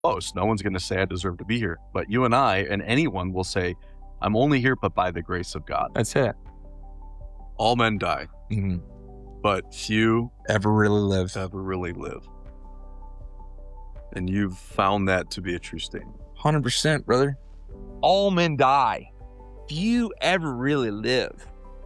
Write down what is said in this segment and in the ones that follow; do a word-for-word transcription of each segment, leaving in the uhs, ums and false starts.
close. No one's going to say I deserve to be here. But you and I and anyone will say, I'm only here but by the grace of God. That's it. All men die, Mm-hmm. but few Ever really live. ever really live. And you've found that to be a true statement. one hundred percent, brother. All men die. Few ever really live.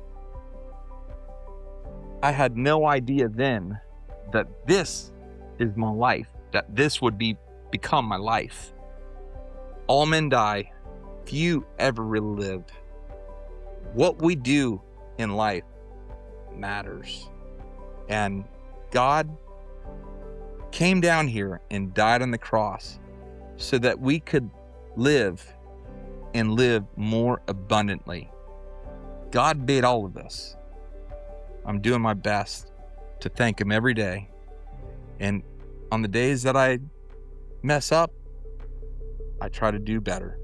I had no idea then that this is my life, that this would be become my life. All men die. Few ever really live. What we do in life matters. And God came down here and died on the cross so that we could live and live more abundantly. God made all of this. I'm doing my best to thank him every day. And on the days that I mess up, I try to do better.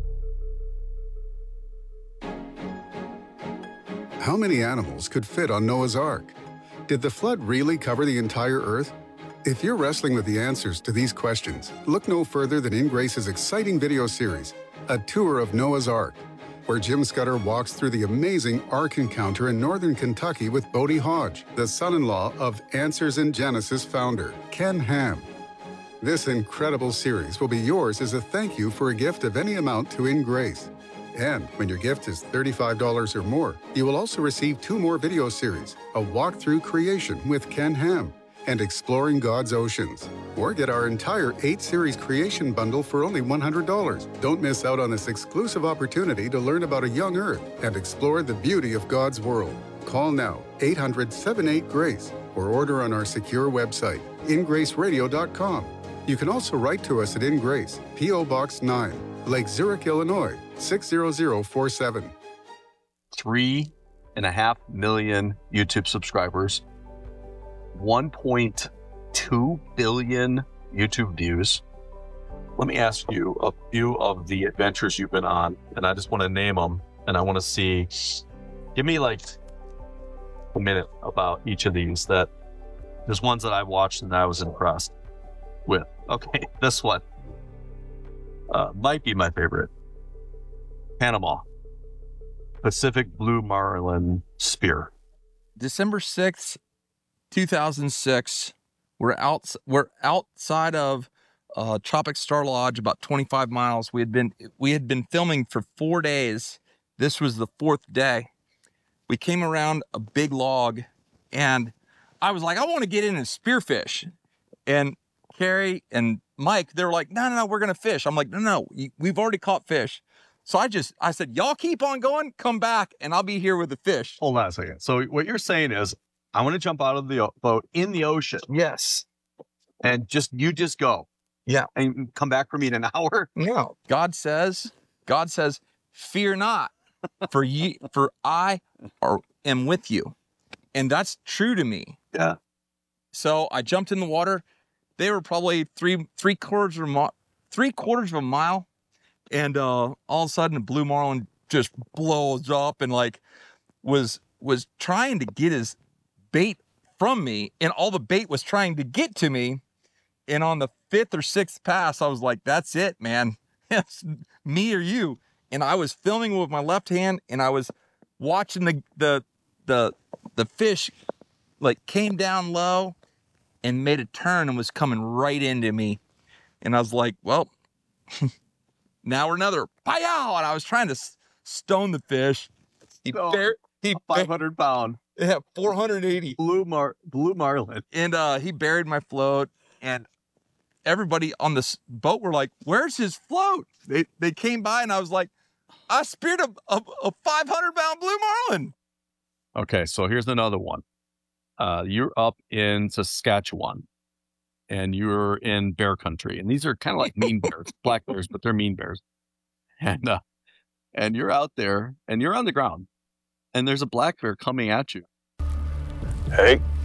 How many animals could fit on Noah's Ark? Did the flood really cover the entire earth? If you're wrestling with the answers to these questions, look no further than In Grace's exciting video series, A Tour of Noah's Ark, where Jim Scudder walks through the amazing Ark encounter in northern Kentucky with Bodie Hodge, the son-in-law of Answers in Genesis founder, Ken Ham. This incredible series will be yours as a thank you for a gift of any amount to In Grace. And when your gift is thirty-five dollars or more, you will also receive two more video series, A Walk Through Creation with Ken Ham and Exploring God's Oceans. Or get our entire eight-series creation bundle for only one hundred dollars. Don't miss out on this exclusive opportunity to learn about a young earth and explore the beauty of God's world. Call now, eight hundred, seven eight, GRACE, or order on our secure website, in grace radio dot com. You can also write to us at In Grace, P O Box nine, Lake Zurich, Illinois, six zero zero four seven. Three and a half million YouTube subscribers, one point two billion YouTube views. Let me ask you a few of the adventures you've been on, and I just want to name them, and I want to see, give me like a minute about each of these. That there's ones that I watched and I was impressed with. Okay, this one uh, might be my favorite. Panama, Pacific Blue Marlin Spear. December sixth, two thousand six, we're out, we're outside of uh, Tropic Star Lodge, about twenty-five miles. We had been, we had been filming for four days. This was the fourth day. We came around a big log and I was like, I want to get in and spearfish. And Carrie and Mike, they were like, no, no, no, we're going to fish. I'm like, no, no, we've already caught fish. So I just, I said, y'all keep on going, come back, and I'll be here with the fish. Hold on a second. So what you're saying is, I want to jump out of the o- boat in the ocean. Yes. And just, you just go. Yeah. And come back for me in an hour. No. God says, God says, fear not, for ye, for I are, am with you. And that's true to me. Yeah. So I jumped in the water. They were probably three, three quarters of a mile, three quarters of a mile. And uh, all of a sudden, the blue marlin just blows up and like was was trying to get his bait from me, and all the bait was trying to get to me. And on the fifth or sixth pass, I was like, "That's it, man. It's me or you." And I was filming with my left hand, and I was watching the the the the fish like came down low and made a turn and was coming right into me. And I was like, "Well." Now we're another pow, and I was trying to s- stone the fish. He Oh, bar- he five hundred pound yeah, four hundred eighty, blue mar blue marlin. and uh, he buried my float. And everybody on this boat were like, "Where's his float?" They they came by, and I was like, "I speared a a, a five hundred pound blue marlin." Okay, so here's another one. Uh, you're up in Saskatchewan, and you're in bear country, and these are kind of like mean bears, black bears, but they're mean bears. And uh, and you're out there, and you're on the ground, and there's a black bear coming at you. Hey,